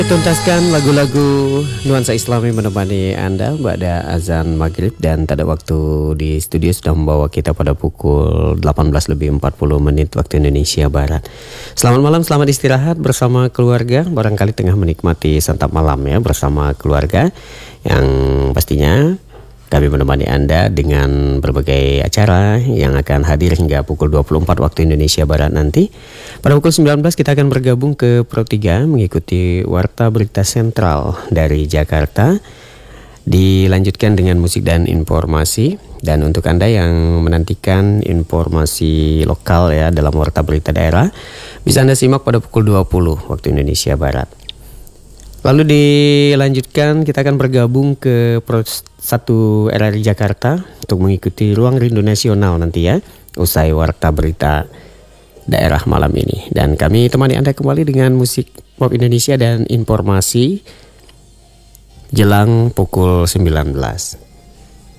Tuntaskan lagu-lagu nuansa Islami menemani Anda pada azan maghrib, dan tak ada waktu di studio sudah membawa kita pada pukul 18:40 waktu Indonesia Barat. Selamat malam, selamat istirahat bersama keluarga. Barangkali tengah menikmati santap malam ya bersama keluarga, yang pastinya kami menemani Anda dengan berbagai acara yang akan hadir hingga pukul 24 waktu Indonesia Barat nanti. Pada pukul 19 kita akan bergabung ke Pro 3 mengikuti Warta Berita Sentral dari Jakarta. Dilanjutkan dengan musik dan informasi. Dan untuk Anda yang menantikan informasi lokal ya dalam Warta Berita Daerah, bisa Anda simak pada pukul 20 waktu Indonesia Barat. Lalu dilanjutkan kita akan bergabung ke Pro 1 RRI Jakarta untuk mengikuti Ruang Rindu Nasional nanti ya, usai Warta Berita Daerah malam ini. Dan kami temani Anda kembali dengan musik pop Indonesia dan informasi jelang pukul 19.